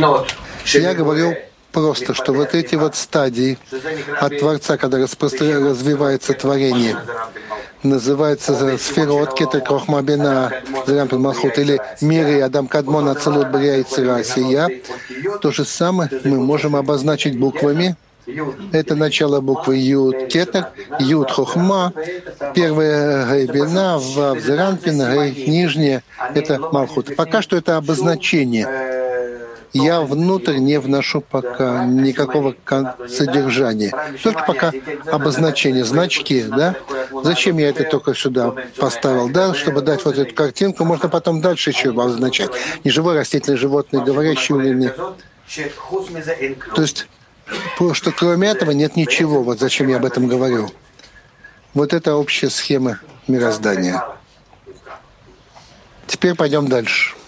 Я говорю просто, что вот эти вот стадии от Творца, когда развивается творение, называется сферот, кетер, крохма, бина, зерампин, малхут, или мири, адам, кадмон, ацелут, брия, ицира, сия. То же самое мы можем обозначить буквами. Это начало буквы Юд Кетер, Юд Хохма, первая Гей Бина, Вав Зеранпин, Гей нижняя — это Малхут. Пока что это обозначение. Я внутрь не вношу пока никакого содержания. Только пока обозначение, значки, да? Зачем я это только сюда поставил? Да, чтобы дать вот эту картинку, можно потом дальше еще обозначать. Неживой, растительный, животный, говорящий, улиный. То есть, что кроме этого нет ничего. Вот зачем я об этом говорю. Вот это общая схема мироздания. Теперь пойдем дальше.